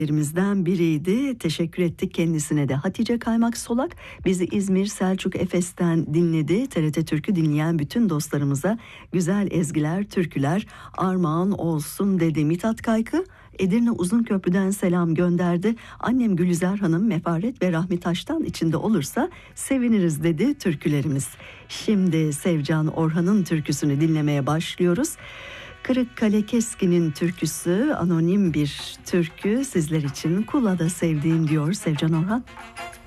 biriydi. Teşekkür ettik kendisine de. Hatice Kaymak Solak bizi İzmir Selçuk Efes'ten dinledi. TRT Türk'ü dinleyen bütün dostlarımıza güzel ezgiler, türküler armağan olsun dedi. Mithat Kaykı Edirne Uzunköprü'den selam gönderdi. Annem Gülizar Hanım Mefaret ve Rahmi Taş'tan içinde olursa seviniriz dedi türkülerimiz. Şimdi Sevcan Orhan'ın türküsünü dinlemeye başlıyoruz. Kırıkkale Keskin'in türküsü, anonim bir türkü sizler için. Kula da sevdiğim diyor Sevcan Orhan.